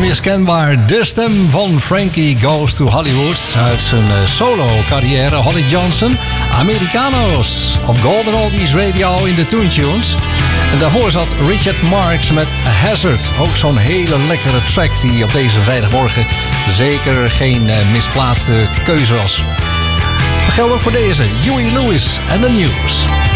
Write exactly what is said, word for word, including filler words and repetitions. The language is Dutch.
Onmiskenbaar de stem van Frankie Goes to Hollywood uit zijn solo-carrière. Holly Johnson, Americanos op Golden Oldies Radio in de Toon Tunes. En daarvoor zat Richard Marx met Hazard. Ook zo'n hele lekkere track die op deze vrijdagmorgen zeker geen misplaatste keuze was. Dat geldt ook voor deze, Huey Lewis en The News.